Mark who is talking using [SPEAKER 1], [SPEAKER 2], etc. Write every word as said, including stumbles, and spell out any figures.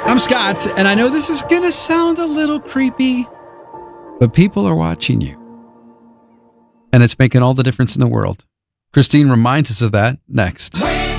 [SPEAKER 1] I'm Scott, and I know this is going to sound a little creepy, but people are watching you. And it's making all the difference in the world. Christine reminds us of that next.